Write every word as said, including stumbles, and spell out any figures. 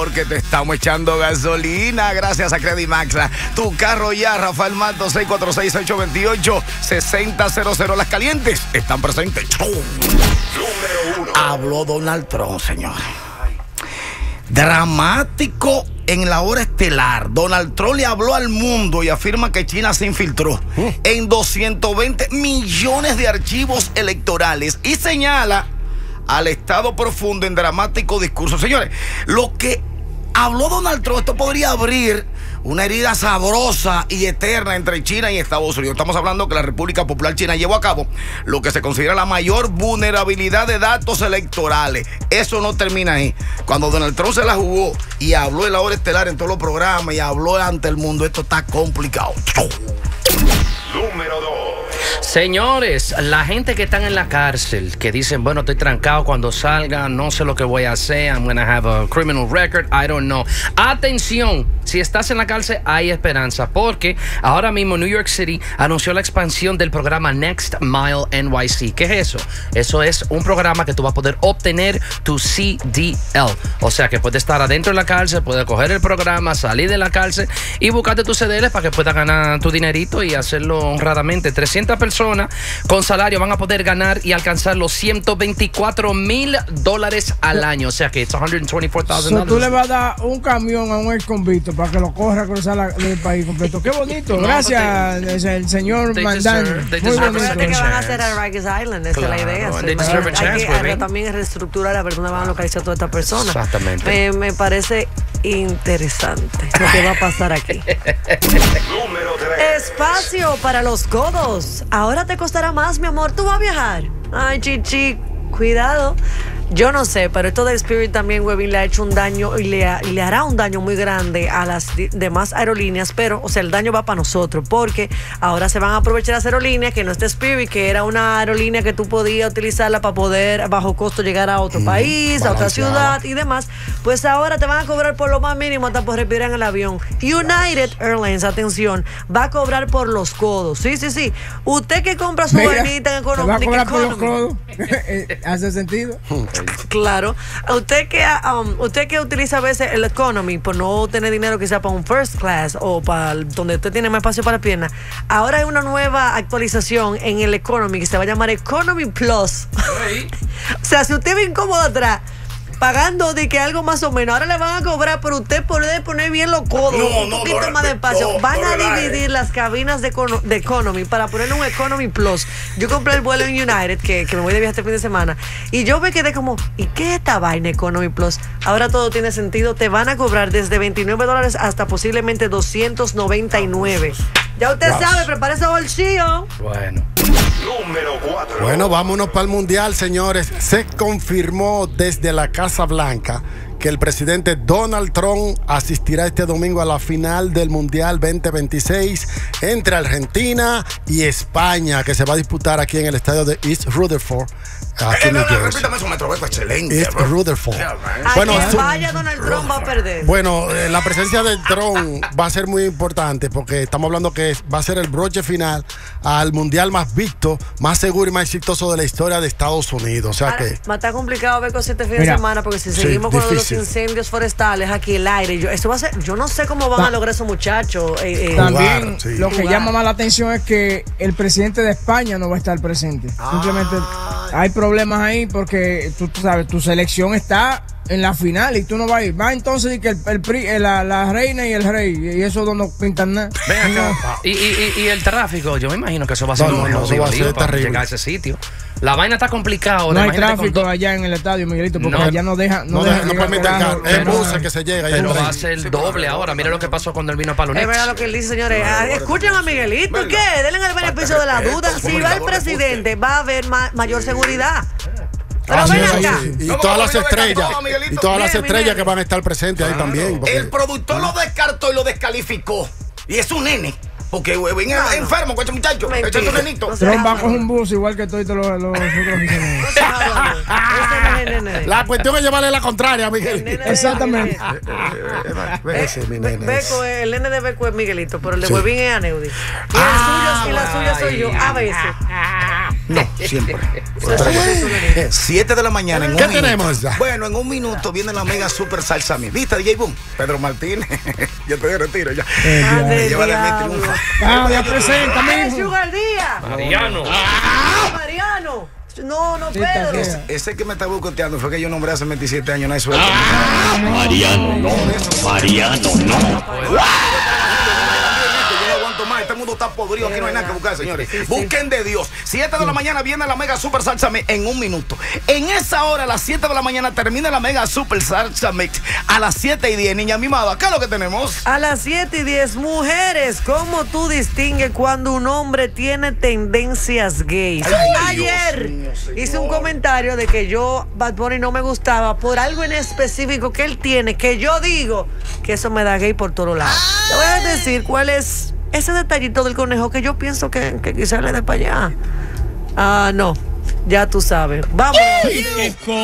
Porque te estamos echando gasolina gracias a Credimax. Tu carro ya, Rafael Malto, seis cuatro seis, ocho dos ocho, seis cero cero cero. Las calientes están presentes. Número uno. Habló Donald Trump, señores. Dramático en la hora estelar. Donald Trump le habló al mundo y afirma que China se infiltró ¿Eh? en doscientos veinte millones de archivos electorales y señala al Estado profundo en dramático discurso. Señores, lo que habló Donald Trump, esto podría abrir una herida sabrosa y eterna entre China y Estados Unidos. Estamos hablando que la República Popular China llevó a cabo lo que se considera la mayor vulnerabilidad de datos electorales. Eso no termina ahí. Cuando Donald Trump se la jugó y habló en la hora estelar en todos los programas y habló ante el mundo, esto está complicado. Número dos. Señores, la gente que están en la cárcel, que dicen, bueno, estoy trancado cuando salga, no sé lo que voy a hacer, I'm gonna have a criminal record, I don't know. Atención, si estás en la cárcel, hay esperanza, porque ahora mismo New York City anunció la expansión del programa Next Mile N Y C. ¿Qué es eso? Eso es un programa que tú vas a poder obtener tu C D L. O sea, que puedes estar adentro de la cárcel, puedes coger el programa, salir de la cárcel y buscarte tus C D L para que puedas ganar tu dinerito y hacerlo honradamente. trescientas personas con salario van a poder ganar y alcanzar los ciento veinticuatro mil dólares al año. O sea que es ciento veinticuatro mil dólares. So, tú le vas a dar un camión a un ex convicto para que lo corra a cruzar la, el país completo. Qué bonito. No, Gracias, te, el señor Mandán. Muy bonito. ¿Qué van a hacer a Rikers Island? Esa claro, es la idea. No, sí, hay que, hay que también reestructurar a ver dónde van a localizar todas estas personas. Exactamente. Me, me parece interesante lo que va a pasar aquí. Número tres. Espacio para los codos. Ahora te costará más, mi amor. Tú vas a viajar. Ay, chichi, cuidado. Yo no sé, pero esto del Spirit también, Webin, le ha hecho un daño y le, ha, y le hará un daño muy grande a las demás aerolíneas, pero, o sea, el daño va para nosotros, porque ahora se van a aprovechar las aerolíneas, que no está Spirit, que era una aerolínea que tú podías utilizarla para poder, bajo costo, llegar a otro mm, país, a otra ciudad y demás, pues ahora te van a cobrar por lo más mínimo hasta por respirar en el avión. United Airlines, atención, va a cobrar por los codos. Sí, sí, sí. Usted que compra su vainita en Economy. ¿Va a cobrar por los codos? ¿Hace sentido? Claro. Usted que um, usted que utiliza a veces el economy por no tener dinero quizá para un first class o para donde usted tiene más espacio para la pierna, ahora hay una nueva actualización en el economy que se va a llamar Economy Plus. Hey. O sea, si usted ve incómodo atrás pagando de que algo más o menos, ahora le van a cobrar por usted poder poner bien los codos, no, un poquito no, más de espacio. No, van no, a dividir no, las cabinas de, econo de Economy para poner un Economy Plus. Yo compré el vuelo en United, que, que me voy de viaje este fin de semana, y yo me quedé como, ¿y qué es esta vaina Economy Plus? Ahora todo tiene sentido. Te van a cobrar desde veintinueve dólares hasta posiblemente doscientos noventa y nueve. Ya usted wow. sabe, prepare ese bolsillo. Bueno. Número cuatro. Bueno, vámonos para el Mundial, señores. Se confirmó desde la Casa Blanca que el presidente Donald Trump asistirá este domingo a la final del Mundial veinte veintiséis entre Argentina y España, que se va a disputar aquí en el estadio de East Rutherford. Aquí eh, no, no, repítame eso, Metro Beco, excelente. East Rutherford. Yeah, bueno, a quien vaya Donald Trump va a perder. Bueno, eh, la presencia de Trump va a ser muy importante porque estamos hablando que va a ser el broche final al Mundial más visto, más seguro y más exitoso de la historia de Estados Unidos. O sea Ahora, que... está complicado ver con este fin de semana porque si seguimos sí, con los incendios forestales aquí el aire, yo, esto va a ser, yo no sé cómo van Ta a lograr esos muchachos. Eh, eh, También jugar, sí. lo que jugar. llama más la atención es que el presidente de España no va a estar presente. Ah. Simplemente hay problemas ahí porque tú, tú sabes, tu selección está en la final y tú no vas a ir. Va entonces que el, el, el, la, la reina y el rey, y eso no pintan nada. Ven acá. No. Y, y, y el tráfico, yo me imagino que eso va a ser no, un no, no, no, para llegar a ese sitio. La vaina está complicada. No hay tráfico allá en el estadio, Miguelito, porque no, allá no deja no, no deja, no permite carro. Es buses que se llega. Pero va a ser doble ahora. Mira lo que pasó cuando él vino para Lunex. Es verdad lo que él dice, señores. Ah, escuchen a Miguelito. ¿Qué? Denle el beneficio de la duda. Si va el presidente, va a haber ma mayor seguridad. Pero ven acá. Y todas las estrellas. Y todas las estrellas que van a estar presentes ahí también. El productor lo descartó y lo descalificó. Y es un nene. Porque ven no, enfermo con este muchacho. Este es un nenito. No Trump va con un bus igual que todos los, los otros. La cuestión es llevarle la contraria, Miguel. Exactamente. Ese es mi nene. Beco, el nene de Beco es Miguelito, pero el de Huevín es Aneudi. Y el suyo y la suya soy yo, a veces. No, siempre. siete de la mañana en un ¿Qué minuto. tenemos ya? Bueno, en un minuto viene la mega super salsa mix. ¿Viste, D J Boom? Pedro Martínez. Yo te retiro ya. Ah, Me del lleva de mi diablo. triunfo. Ah, ya presenta, ¡Eh, mijo. Sugar Díaz! Mariano. ¡Ah, Mariano! No, no, Sí, Pedro. está bien. Ese que me está boicoteando fue que yo nombré hace veintisiete años. No hay suerte. Mariano, no. Mariano, no. Yo no aguanto más. Este mundo está podrido. Aquí no hay nada que buscar, señores. Busquen de Dios. siete de la mañana viene la mega super salsa mix en un minuto. En esa hora, a las siete de la mañana, termina la mega super salsa mix. A las siete y diez, niña mimada, ¿qué es lo que tenemos? A las siete y diez, mujeres, ¿cómo tú distingues cuando un hombre tiene tendencias gays? Ay, Ayer Dios mío, señor. hice un comentario de que yo, Bad Bunny, no me gustaba por algo en específico que él tiene, que yo digo que eso me da gay por todos lados. Te voy a decir cuál es ese detallito del conejo que yo pienso que, que quizás le dé para allá. Ah, no, ya tú sabes. Vamos.